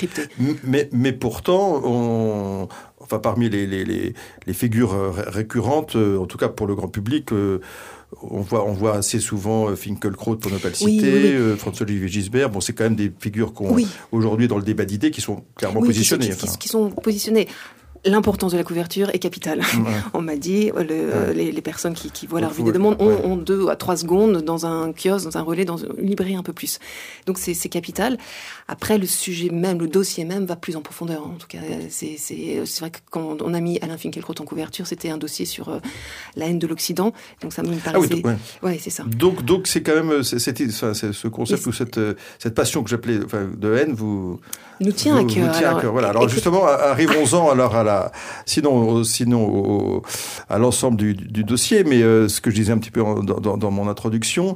décrypter. Mais pourtant, enfin, parmi les figures récurrentes, en tout cas pour le grand public, on voit assez souvent Finkielkraut, pour ne pas le citer, François-Olivier Gisbert. Bon, c'est quand même des figures aujourd'hui dans le débat d'idées qui sont clairement positionnées. Qui sont positionnées. L'importance de la couverture est capitale. Ouais. On m'a dit, les personnes qui voient la revue des demandes ont 2 à 3 secondes dans un kiosque, dans un relais, dans une librairie un peu plus. Donc c'est capital. Après, le sujet même, le dossier même va plus en profondeur. En tout cas, c'est vrai que quand on a mis Alain Finkielkraut en couverture, c'était un dossier sur la haine de l'Occident. Donc ça me paraissait... ouais, c'est ça. Donc c'est quand même ce concept ou cette passion que j'appelais de haine nous tient à cœur. Voilà. Alors justement, arrivons-en alors sinon à l'ensemble du dossier, mais ce que je disais un petit peu dans mon introduction,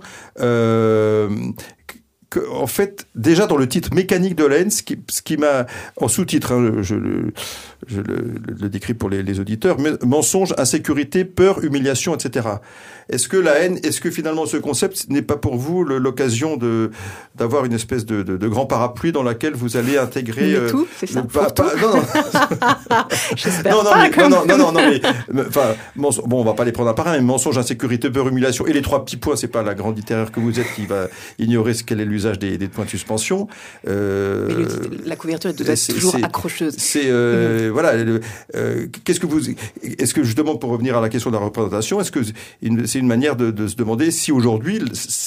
en fait, déjà dans le titre Mécanique de la haine, ce qui m'a, en sous-titre, je le décris pour les auditeurs, mensonge, insécurité, peur, humiliation, etc. Est-ce que finalement ce concept n'est pas pour vous l'occasion d'avoir une espèce de grand parapluie dans laquelle vous allez intégrer tout, c'est ça. Non. J'espère non, mais enfin, on va pas les prendre un par un, mais mensonge, insécurité, peur, humiliation et les 3 petits points, c'est pas la grande littéraire que vous êtes qui va ignorer quel est l'usage des points de suspension. Mais la couverture doit être toujours accrocheuse. Voilà. Est-ce que justement, pour revenir à la question de la représentation, est-ce que c'est une manière de se demander si aujourd'hui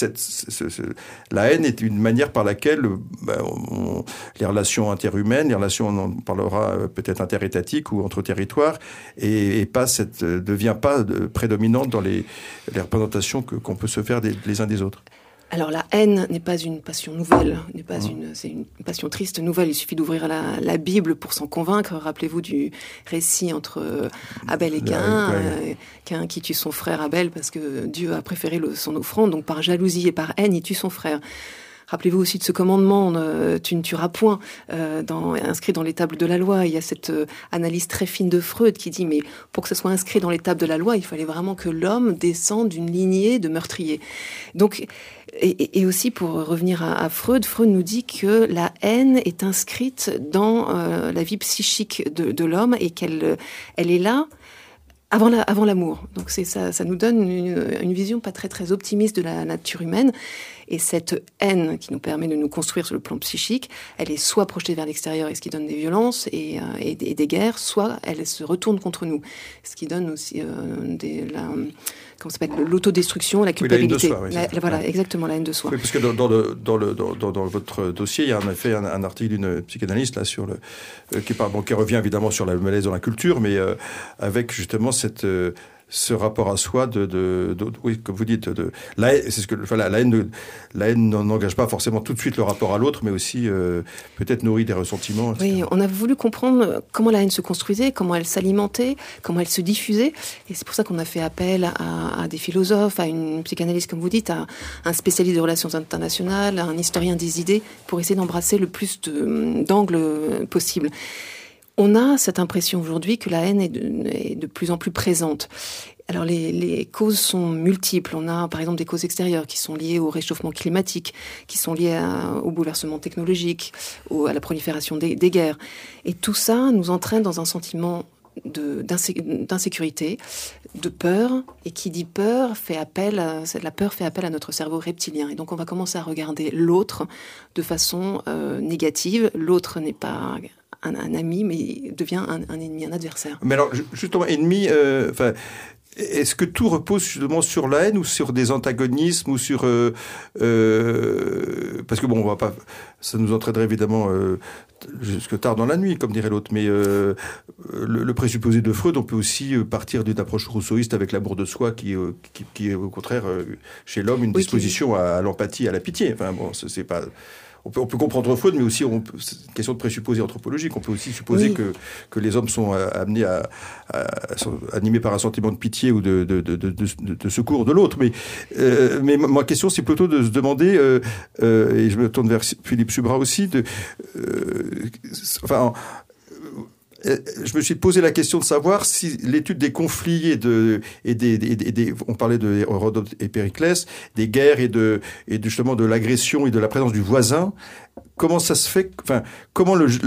la haine est une manière par laquelle les relations interhumaines, les relations, on en parlera peut-être interétatiques ou entre territoires, et devient pas prédominante dans les représentations qu'on peut se faire les uns des autres. Alors la haine n'est pas une passion nouvelle, c'est une passion triste nouvelle. Il suffit d'ouvrir la Bible pour s'en convaincre. Rappelez-vous du récit entre Abel et Caïn. Caïn qui tue son frère Abel parce que Dieu a préféré son offrande. Donc par jalousie et par haine, il tue son frère. Rappelez-vous aussi de ce commandement, tu ne tueras point, inscrit dans les tables de la loi. Il y a cette analyse très fine de Freud qui dit, mais pour que ce soit inscrit dans les tables de la loi, il fallait vraiment que l'homme descende d'une lignée de meurtriers. Donc, et aussi pour revenir à Freud nous dit que la haine est inscrite dans la vie psychique de l'homme et qu'elle est là avant l'amour. Donc ça nous donne une vision pas très très optimiste de la nature humaine. Et cette haine qui nous permet de nous construire sur le plan psychique, elle est soit projetée vers l'extérieur et ce qui donne des violences et des guerres, soit elle se retourne contre nous, ce qui donne aussi l'autodestruction, la culpabilité. La haine de soi, voilà, exactement, la haine de soi. Oui, parce que dans votre dossier, il y a en effet un article d'une psychanalyste là qui revient évidemment sur le malaise dans la culture, mais avec justement ce rapport à soi oui, comme vous dites, la haine n'engage pas forcément tout de suite le rapport à l'autre, mais aussi peut-être nourrit des ressentiments, etc. Oui, on a voulu comprendre comment la haine se construisait, comment elle s'alimentait, comment elle se diffusait, et c'est pour ça qu'on a fait appel à des philosophes, à une psychanalyste, comme vous dites, à un spécialiste des relations internationales, à un historien des idées, pour essayer d'embrasser le plus d'angles possible. On a cette impression aujourd'hui que la haine est de plus en plus présente. Alors les causes sont multiples. On a par exemple des causes extérieures qui sont liées au réchauffement climatique, qui sont liées au bouleversement technologique, à la prolifération des guerres. Et tout ça nous entraîne dans un sentiment d'insécurité, de peur, et qui dit peur la peur fait appel à notre cerveau reptilien. Et donc on va commencer à regarder l'autre de façon négative. L'autre n'est pas un ami, mais devient un ennemi, un adversaire. Mais alors, justement, ennemi, est-ce que tout repose justement sur la haine ou sur des antagonismes ou sur... parce que bon, on va pas... Ça nous entraînerait évidemment jusque tard dans la nuit, comme dirait l'autre, mais le présupposé de Freud, on peut aussi partir d'une approche rousseauiste avec l'amour de soi qui est au contraire chez l'homme une disposition à l'empathie, à la pitié. Enfin bon, c'est pas... On peut comprendre Freud, mais aussi c'est une question de présupposé anthropologique. On peut aussi supposer que les hommes sont amenés sont animés par un sentiment de pitié ou de secours de l'autre. Mais ma question, c'est plutôt de se demander, et je me tourne vers Philippe Subra aussi, je me suis posé la question de savoir si l'étude des conflits on parlait de Hérodote et Périclès, des guerres et justement de l'agression et de la présence du voisin, comment ça se fait, enfin, comment